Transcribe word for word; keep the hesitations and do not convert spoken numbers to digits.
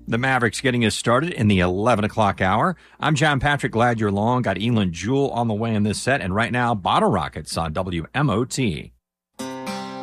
The Mavericks getting us started in the eleven o'clock hour. I'm John Patrick. Glad you're along. Got Elin Jewell on the way in this set. And right now, Bottle Rockets on W M O T.